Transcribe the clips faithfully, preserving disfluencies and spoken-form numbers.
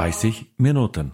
dreißig Minuten.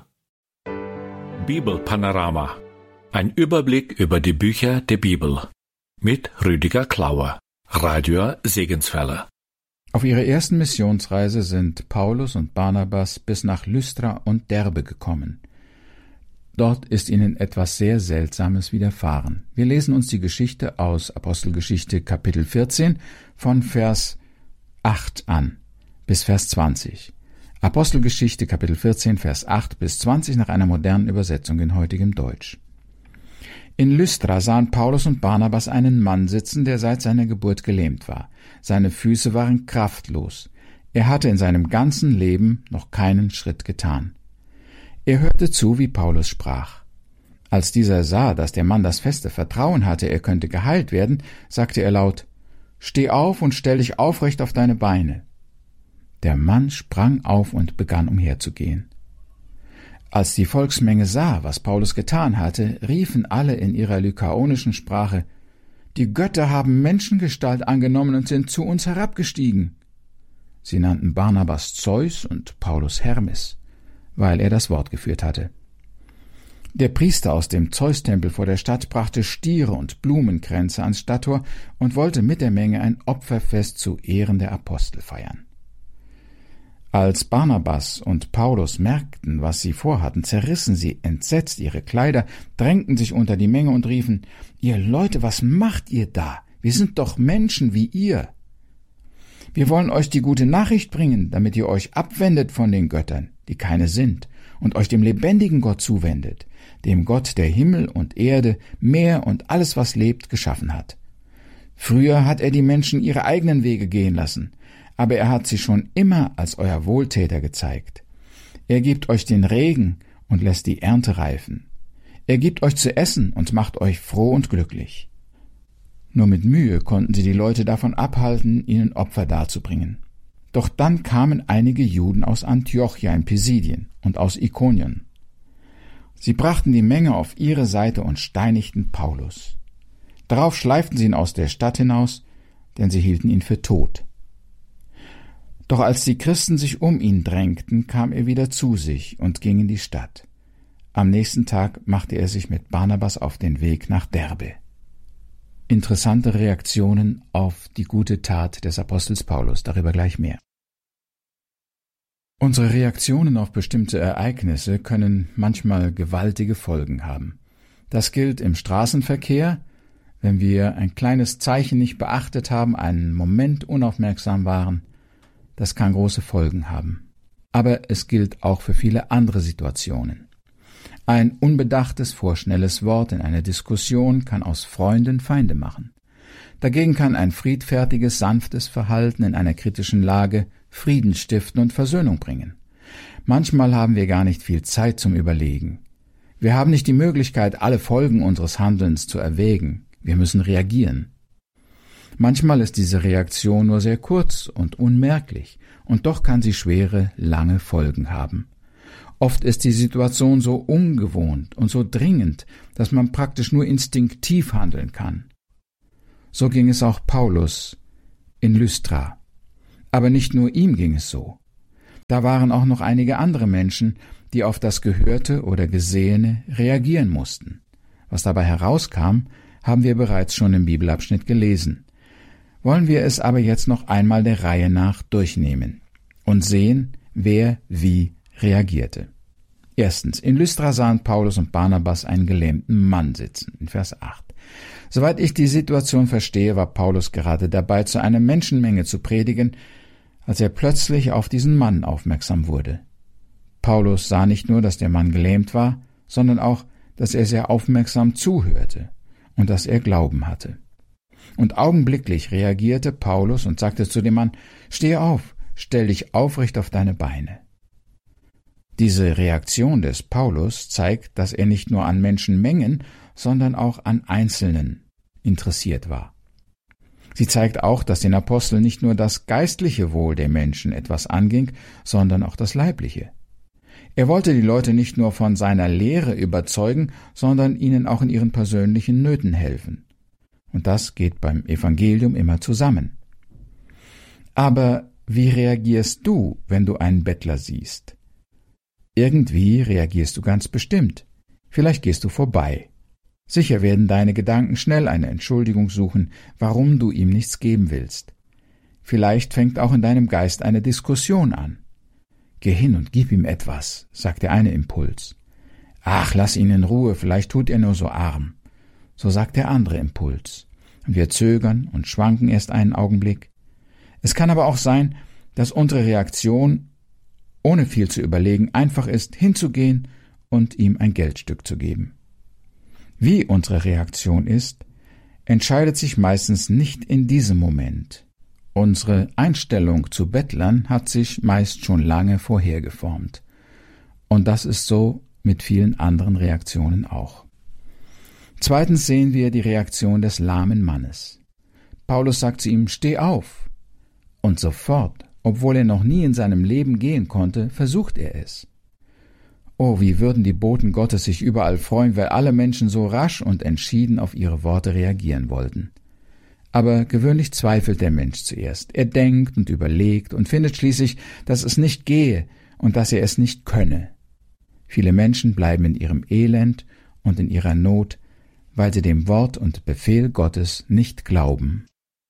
Bibelpanorama. Ein Überblick über die Bücher der Bibel. Mit Rüdiger Klauer. Radio Segenswelle. Auf ihrer ersten Missionsreise sind Paulus und Barnabas bis nach Lystra und Derbe gekommen. Dort ist ihnen etwas sehr Seltsames widerfahren. Wir lesen uns die Geschichte aus Apostelgeschichte Kapitel vierzehn von Vers acht an bis Vers zwanzig. Apostelgeschichte Kapitel vierzehn, Vers acht bis zwanzig nach einer modernen Übersetzung in heutigem Deutsch. In Lystra sahen Paulus und Barnabas einen Mann sitzen, der seit seiner Geburt gelähmt war. Seine Füße waren kraftlos. Er hatte in seinem ganzen Leben noch keinen Schritt getan. Er hörte zu, wie Paulus sprach. Als dieser sah, dass der Mann das feste Vertrauen hatte, er könnte geheilt werden, sagte er laut: »Steh auf und stell dich aufrecht auf deine Beine.« Der Mann sprang auf und begann umherzugehen. Als die Volksmenge sah, was Paulus getan hatte, riefen alle in ihrer lykaonischen Sprache: »Die Götter haben Menschengestalt angenommen und sind zu uns herabgestiegen.« Sie nannten Barnabas Zeus und Paulus Hermes, weil er das Wort geführt hatte. Der Priester aus dem Zeustempel vor der Stadt brachte Stiere und Blumenkränze ans Stadttor und wollte mit der Menge ein Opferfest zu Ehren der Apostel feiern. Als Barnabas und Paulus merkten, was sie vorhatten, zerrissen sie entsetzt ihre Kleider, drängten sich unter die Menge und riefen: »Ihr Leute, was macht ihr da? Wir sind doch Menschen wie ihr. Wir wollen euch die gute Nachricht bringen, damit ihr euch abwendet von den Göttern, die keine sind, und euch dem lebendigen Gott zuwendet, dem Gott, der Himmel und Erde, Meer und alles, was lebt, geschaffen hat. Früher hat er die Menschen ihre eigenen Wege gehen lassen, aber er hat sie schon immer als euer Wohltäter gezeigt. Er gibt euch den Regen und lässt die Ernte reifen. Er gibt euch zu essen und macht euch froh und glücklich.« Nur mit Mühe konnten sie die Leute davon abhalten, ihnen Opfer darzubringen. Doch dann kamen einige Juden aus Antiochia in Pisidien und aus Ikonien. Sie brachten die Menge auf ihre Seite und steinigten Paulus. Darauf schleiften sie ihn aus der Stadt hinaus, denn sie hielten ihn für tot. Doch als die Christen sich um ihn drängten, kam er wieder zu sich und ging in die Stadt. Am nächsten Tag machte er sich mit Barnabas auf den Weg nach Derbe. Interessante Reaktionen auf die gute Tat des Apostels Paulus, darüber gleich mehr. Unsere Reaktionen auf bestimmte Ereignisse können manchmal gewaltige Folgen haben. Das gilt im Straßenverkehr, wenn wir ein kleines Zeichen nicht beachtet haben, einen Moment unaufmerksam waren. Das kann große Folgen haben. Aber es gilt auch für viele andere Situationen. Ein unbedachtes, vorschnelles Wort in einer Diskussion kann aus Freunden Feinde machen. Dagegen kann ein friedfertiges, sanftes Verhalten in einer kritischen Lage Frieden stiften und Versöhnung bringen. Manchmal haben wir gar nicht viel Zeit zum Überlegen. Wir haben nicht die Möglichkeit, alle Folgen unseres Handelns zu erwägen. Wir müssen reagieren. Manchmal ist diese Reaktion nur sehr kurz und unmerklich, und doch kann sie schwere, lange Folgen haben. Oft ist die Situation so ungewohnt und so dringend, dass man praktisch nur instinktiv handeln kann. So ging es auch Paulus in Lystra. Aber nicht nur ihm ging es so. Da waren auch noch einige andere Menschen, die auf das Gehörte oder Gesehene reagieren mussten. Was dabei herauskam, haben wir bereits schon im Bibelabschnitt gelesen. Wollen wir es aber jetzt noch einmal der Reihe nach durchnehmen und sehen, wer wie reagierte. Erstens, in Lystra sahen Paulus und Barnabas einen gelähmten Mann sitzen, in Vers acht. Soweit ich die Situation verstehe, war Paulus gerade dabei, zu einer Menschenmenge zu predigen, als er plötzlich auf diesen Mann aufmerksam wurde. Paulus sah nicht nur, dass der Mann gelähmt war, sondern auch, dass er sehr aufmerksam zuhörte und dass er Glauben hatte. Und augenblicklich reagierte Paulus und sagte zu dem Mann: »Steh auf, stell dich aufrecht auf deine Beine.« Diese Reaktion des Paulus zeigt, dass er nicht nur an Menschenmengen, sondern auch an Einzelnen interessiert war. Sie zeigt auch, dass den Aposteln nicht nur das geistliche Wohl der Menschen etwas anging, sondern auch das leibliche. Er wollte die Leute nicht nur von seiner Lehre überzeugen, sondern ihnen auch in ihren persönlichen Nöten helfen. Und das geht beim Evangelium immer zusammen. Aber wie reagierst du, wenn du einen Bettler siehst? Irgendwie reagierst du ganz bestimmt. Vielleicht gehst du vorbei. Sicher werden deine Gedanken schnell eine Entschuldigung suchen, warum du ihm nichts geben willst. Vielleicht fängt auch in deinem Geist eine Diskussion an. Geh hin und gib ihm etwas, sagt der eine Impuls. Ach, lass ihn in Ruhe, vielleicht tut er nur so arm. So sagt der andere Impuls. Und wir zögern und schwanken erst einen Augenblick. Es kann aber auch sein, dass unsere Reaktion, ohne viel zu überlegen, einfach ist, hinzugehen und ihm ein Geldstück zu geben. Wie unsere Reaktion ist, entscheidet sich meistens nicht in diesem Moment. Unsere Einstellung zu Bettlern hat sich meist schon lange vorher geformt. Und das ist so mit vielen anderen Reaktionen auch. Zweitens sehen wir die Reaktion des lahmen Mannes. Paulus sagt zu ihm, steh auf. Und sofort, obwohl er noch nie in seinem Leben gehen konnte, versucht er es. Oh, wie würden die Boten Gottes sich überall freuen, weil alle Menschen so rasch und entschieden auf ihre Worte reagieren wollten. Aber gewöhnlich zweifelt der Mensch zuerst. Er denkt und überlegt und findet schließlich, dass es nicht gehe und dass er es nicht könne. Viele Menschen bleiben in ihrem Elend und in ihrer Not, weil sie dem Wort und Befehl Gottes nicht glauben.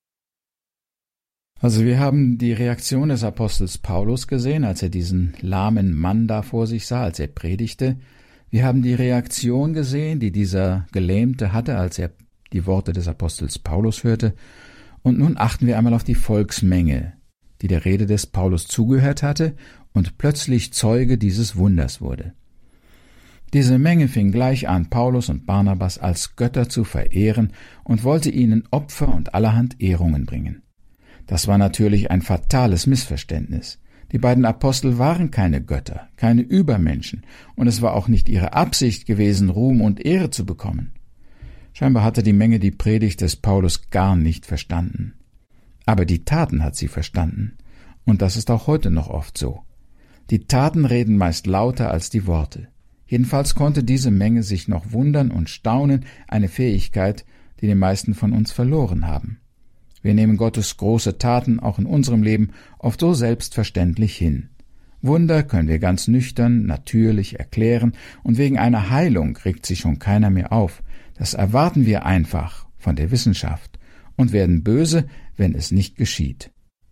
Also wir haben die Reaktion des Apostels Paulus gesehen, als er diesen lahmen Mann da vor sich sah, als er predigte. Wir haben die Reaktion gesehen, die dieser Gelähmte hatte, als er die Worte des Apostels Paulus hörte. Und nun achten wir einmal auf die Volksmenge, die der Rede des Paulus zugehört hatte und plötzlich Zeuge dieses Wunders wurde. Diese Menge fing gleich an, Paulus und Barnabas als Götter zu verehren und wollte ihnen Opfer und allerhand Ehrungen bringen. Das war natürlich ein fatales Missverständnis. Die beiden Apostel waren keine Götter, keine Übermenschen, und es war auch nicht ihre Absicht gewesen, Ruhm und Ehre zu bekommen. Scheinbar hatte die Menge die Predigt des Paulus gar nicht verstanden. Aber die Taten hat sie verstanden, und das ist auch heute noch oft so. Die Taten reden meist lauter als die Worte. Jedenfalls konnte diese Menge sich noch wundern und staunen, eine Fähigkeit, die die meisten von uns verloren haben. Wir nehmen Gottes große Taten auch in unserem Leben oft so selbstverständlich hin. Wunder können wir ganz nüchtern, natürlich erklären, und wegen einer Heilung regt sich schon keiner mehr auf. Das erwarten wir einfach von der Wissenschaft und werden böse, wenn es nicht geschieht.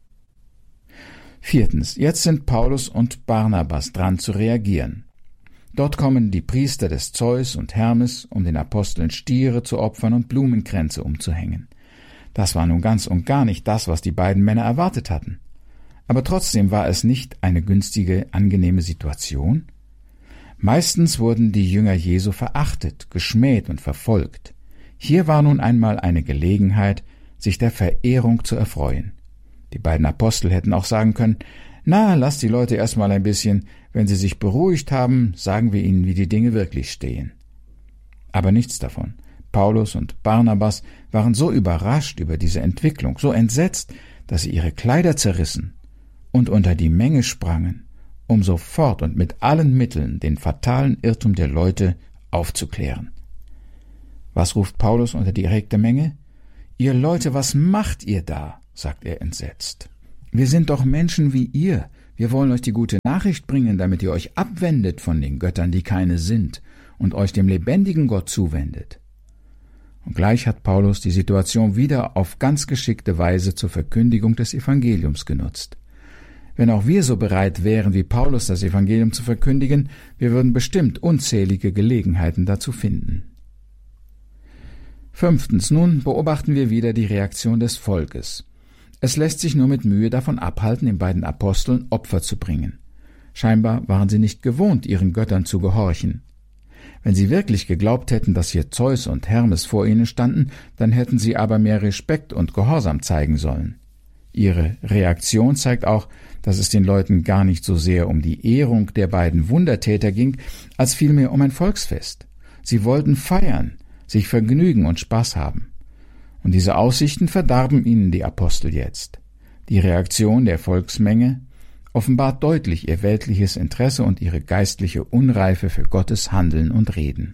Viertens, jetzt sind Paulus und Barnabas dran zu reagieren. Dort kommen die Priester des Zeus und Hermes, um den Aposteln Stiere zu opfern und Blumenkränze umzuhängen. Das war nun ganz und gar nicht das, was die beiden Männer erwartet hatten. Aber trotzdem war es nicht eine günstige, angenehme Situation. Meistens wurden die Jünger Jesu verachtet, geschmäht und verfolgt. Hier war nun einmal eine Gelegenheit, sich der Verehrung zu erfreuen. Die beiden Apostel hätten auch sagen können, na, lasst die Leute erst mal ein bisschen, wenn sie sich beruhigt haben, sagen wir ihnen, wie die Dinge wirklich stehen. Aber nichts davon. Paulus und Barnabas waren so überrascht über diese Entwicklung, so entsetzt, dass sie ihre Kleider zerrissen und unter die Menge sprangen, um sofort und mit allen Mitteln den fatalen Irrtum der Leute aufzuklären. Was ruft Paulus unter die erregte Menge? »Ihr Leute, was macht ihr da?« sagt er entsetzt. »Wir sind doch Menschen wie ihr. Wir wollen euch die gute Nachricht bringen, damit ihr euch abwendet von den Göttern, die keine sind, und euch dem lebendigen Gott zuwendet.« Und gleich hat Paulus die Situation wieder auf ganz geschickte Weise zur Verkündigung des Evangeliums genutzt. Wenn auch wir so bereit wären, wie Paulus das Evangelium zu verkündigen, wir würden bestimmt unzählige Gelegenheiten dazu finden. Fünftens, nun beobachten wir wieder die Reaktion des Volkes. Es lässt sich nur mit Mühe davon abhalten, den beiden Aposteln Opfer zu bringen. Scheinbar waren sie nicht gewohnt, ihren Göttern zu gehorchen. Wenn sie wirklich geglaubt hätten, dass hier Zeus und Hermes vor ihnen standen, dann hätten sie aber mehr Respekt und Gehorsam zeigen sollen. Ihre Reaktion zeigt auch, dass es den Leuten gar nicht so sehr um die Ehrung der beiden Wundertäter ging, als vielmehr um ein Volksfest. Sie wollten feiern, sich vergnügen und Spaß haben. Und diese Aussichten verdarben ihnen die Apostel jetzt. Die Reaktion der Volksmenge offenbart deutlich ihr weltliches Interesse und ihre geistliche Unreife für Gottes Handeln und Reden.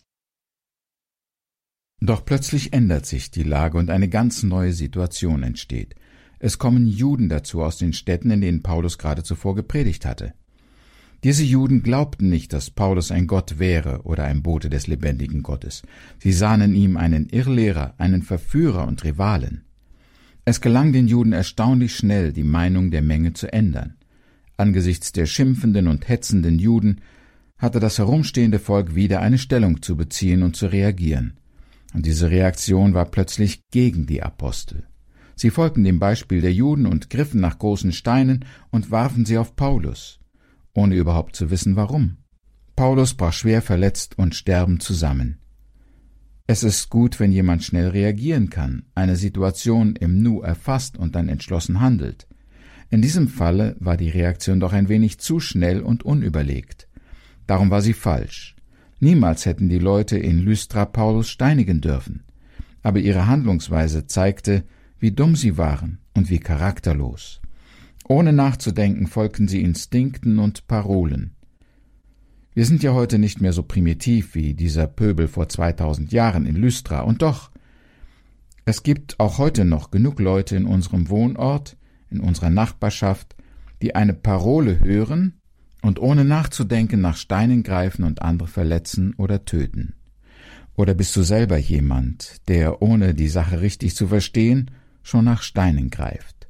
Doch plötzlich ändert sich die Lage und eine ganz neue Situation entsteht. Es kommen Juden dazu aus den Städten, in denen Paulus gerade zuvor gepredigt hatte. Diese Juden glaubten nicht, dass Paulus ein Gott wäre oder ein Bote des lebendigen Gottes. Sie sahen in ihm einen Irrlehrer, einen Verführer und Rivalen. Es gelang den Juden erstaunlich schnell, die Meinung der Menge zu ändern. Angesichts der schimpfenden und hetzenden Juden hatte das herumstehende Volk wieder eine Stellung zu beziehen und zu reagieren. Und diese Reaktion war plötzlich gegen die Apostel. Sie folgten dem Beispiel der Juden und griffen nach großen Steinen und warfen sie auf Paulus, ohne überhaupt zu wissen, warum. Paulus brach schwer verletzt und sterbend zusammen. Es ist gut, wenn jemand schnell reagieren kann, eine Situation im Nu erfasst und dann entschlossen handelt. In diesem Falle war die Reaktion doch ein wenig zu schnell und unüberlegt. Darum war sie falsch. Niemals hätten die Leute in Lystra Paulus steinigen dürfen. Aber ihre Handlungsweise zeigte, wie dumm sie waren und wie charakterlos. Ohne nachzudenken folgten sie Instinkten und Parolen. Wir sind ja heute nicht mehr so primitiv wie dieser Pöbel vor zweitausend Jahren in Lystra, und doch, es gibt auch heute noch genug Leute in unserem Wohnort, in unserer Nachbarschaft, die eine Parole hören und ohne nachzudenken nach Steinen greifen und andere verletzen oder töten. Oder bist du selber jemand, der, ohne die Sache richtig zu verstehen, schon nach Steinen greift?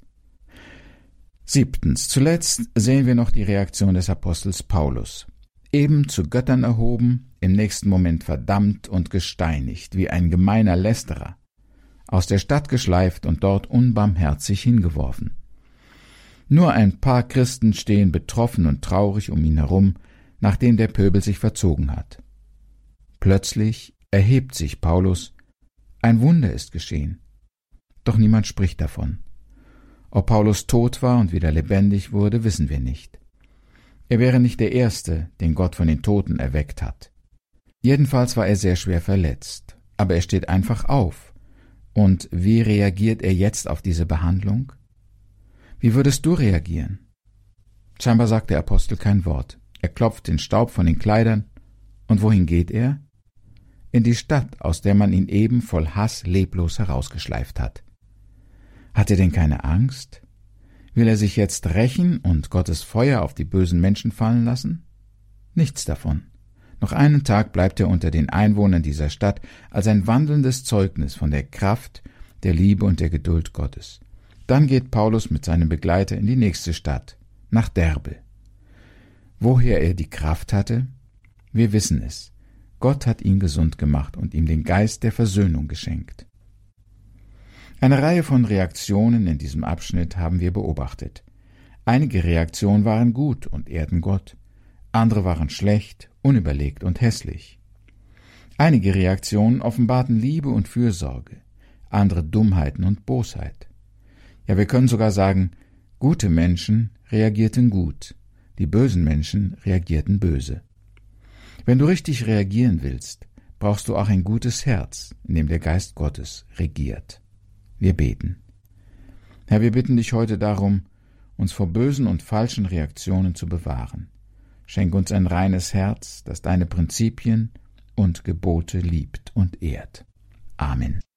Siebtens. Zuletzt sehen wir noch die Reaktion des Apostels Paulus. Eben zu Göttern erhoben, im nächsten Moment verdammt und gesteinigt, wie ein gemeiner Lästerer, aus der Stadt geschleift und dort unbarmherzig hingeworfen. Nur ein paar Christen stehen betroffen und traurig um ihn herum, nachdem der Pöbel sich verzogen hat. Plötzlich erhebt sich Paulus. Ein Wunder ist geschehen. Doch niemand spricht davon. Ob Paulus tot war und wieder lebendig wurde, wissen wir nicht. Er wäre nicht der Erste, den Gott von den Toten erweckt hat. Jedenfalls war er sehr schwer verletzt, aber er steht einfach auf. Und wie reagiert er jetzt auf diese Behandlung? Wie würdest du reagieren? Scheinbar sagt der Apostel kein Wort. Er klopft den Staub von den Kleidern. Und wohin geht er? In die Stadt, aus der man ihn eben voll Hass leblos herausgeschleift hat. Hat er denn keine Angst? Will er sich jetzt rächen und Gottes Feuer auf die bösen Menschen fallen lassen? Nichts davon. Noch einen Tag bleibt er unter den Einwohnern dieser Stadt als ein wandelndes Zeugnis von der Kraft, der Liebe und der Geduld Gottes. Dann geht Paulus mit seinem Begleiter in die nächste Stadt, nach Derbe. Woher er die Kraft hatte? Wir wissen es. Gott hat ihn gesund gemacht und ihm den Geist der Versöhnung geschenkt. Eine Reihe von Reaktionen in diesem Abschnitt haben wir beobachtet. Einige Reaktionen waren gut und ehrten Gott, andere waren schlecht, unüberlegt und hässlich. Einige Reaktionen offenbarten Liebe und Fürsorge, andere Dummheiten und Bosheit. Ja, wir können sogar sagen, gute Menschen reagierten gut, die bösen Menschen reagierten böse. Wenn du richtig reagieren willst, brauchst du auch ein gutes Herz, in dem der Geist Gottes regiert. Wir beten. Herr, wir bitten dich heute darum, uns vor bösen und falschen Reaktionen zu bewahren. Schenk uns ein reines Herz, das deine Prinzipien und Gebote liebt und ehrt. Amen.